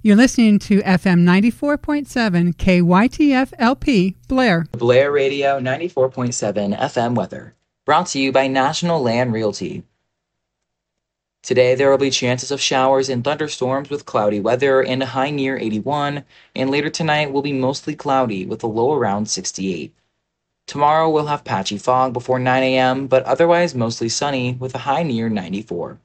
You're listening to FM 94.7 KYTF LP, Blair. Blair Radio 94.7 FM weather. Brought to you by National Land Realty. Today there will be chances of showers and thunderstorms with cloudy weather and a high near 81, and later tonight will be mostly cloudy with a low around 68. Tomorrow we'll have patchy fog before 9 a.m., but otherwise mostly sunny with a high near 94.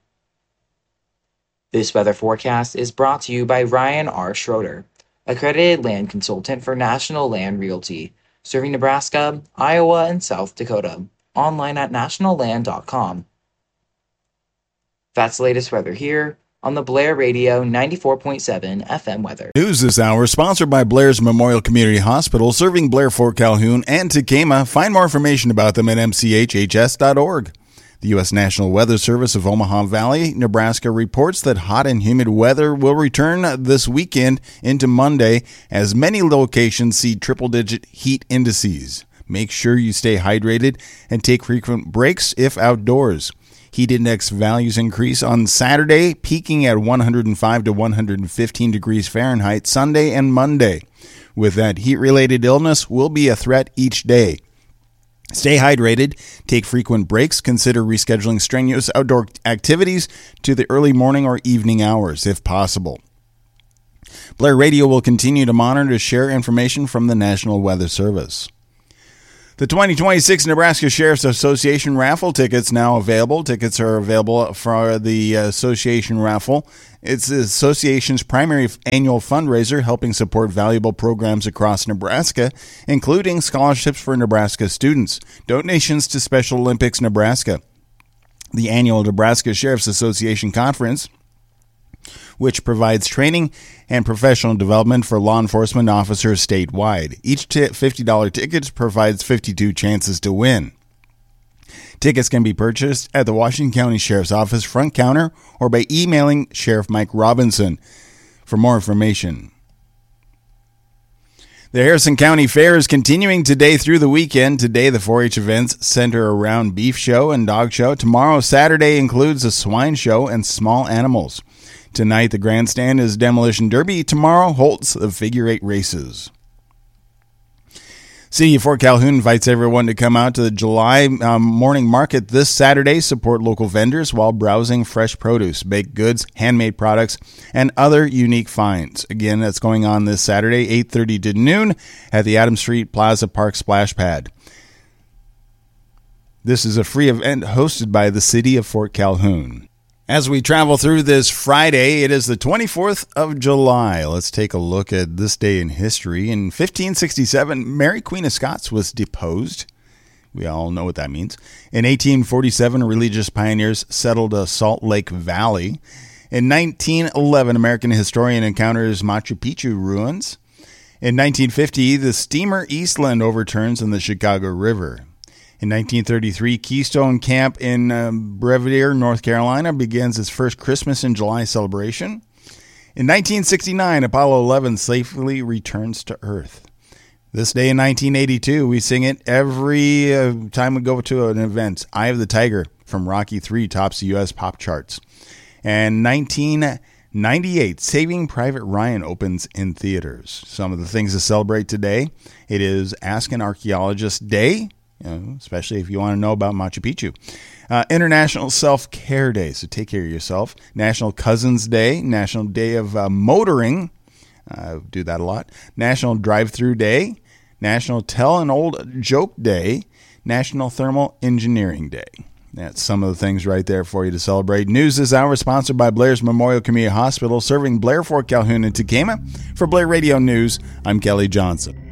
This weather forecast is brought to you by Ryan R. Schroeder, accredited land consultant for National Land Realty, serving Nebraska, Iowa, and South Dakota. Online at nationalland.com. That's the latest weather here on the Blair Radio 94.7 FM weather. News this hour sponsored by Blair's Memorial Community Hospital, serving Blair, Fort Calhoun, and Tekamah. Find more information about them at mchhs.org. The U.S. National Weather Service of Omaha Valley, Nebraska reports that hot and humid weather will return this weekend into Monday as many locations see triple-digit heat indices. Make sure you stay hydrated and take frequent breaks if outdoors. Heat index values increase on Saturday, peaking at 105 to 115 degrees Fahrenheit Sunday and Monday. With that, heat-related illness will be a threat each day. Stay hydrated, take frequent breaks, consider rescheduling strenuous outdoor activities to the early morning or evening hours if possible. Blair Radio will continue to monitor to share information from the National Weather Service. The 2026 Nebraska Sheriff's Association raffle tickets now available. Tickets are available for the association raffle. It's the association's primary annual fundraiser, helping support valuable programs across Nebraska, including scholarships for Nebraska students, donations to Special Olympics Nebraska, the annual Nebraska Sheriff's Association Conference, which provides training and professional development for law enforcement officers statewide. Each $50 ticket provides 52 chances to win. Tickets can be purchased at the Washington County Sheriff's Office front counter or by emailing Sheriff Mike Robinson. For more information, the Harrison County Fair is continuing today through the weekend. Today, the 4-H events center around beef show and dog show. Tomorrow, Saturday, includes a swine show and small animals. Tonight, the grandstand is Demolition Derby. Tomorrow holds the figure 8 races. City of Fort Calhoun invites everyone to come out to the July morning market this Saturday. Support local vendors while browsing fresh produce, baked goods, handmade products, and other unique finds. Again, that's going on this Saturday, 8:30 to noon at the Adams Street Plaza Park Splash Pad. This is a free event hosted by the City of Fort Calhoun. As we travel through this Friday, it is the 24th of July. Let's take a look at this day in history. In 1567, Mary Queen of Scots was deposed. We all know what that means. In 1847, religious pioneers settled Salt Lake Valley. In 1911, American historian encounters Machu Picchu ruins. In 1950, the steamer Eastland overturns in the Chicago River. In 1933, Keystone Camp in Belvidere, North Carolina, begins its first Christmas in July celebration. In 1969, Apollo 11 safely returns to Earth. This day in 1982, we sing it every time we go to an event. Eye of the Tiger from Rocky III tops the U.S. pop charts. And 1998, Saving Private Ryan opens in theaters. Some of the things to celebrate today. It is Ask an Archaeologist Day. Especially if you want to know about Machu Picchu. International Self-Care Day, so take care of yourself. National Cousins Day, National Day of Motoring, do that a lot. National Drive-Thru Day, National Tell an Old Joke Day, National Thermal Engineering Day. That's some of the things right there for you to celebrate. News this hour sponsored by Blair's Memorial Community Hospital, serving Blair, Fort Calhoun, and Tekamah. For Blair Radio News, I'm Kelly Johnson.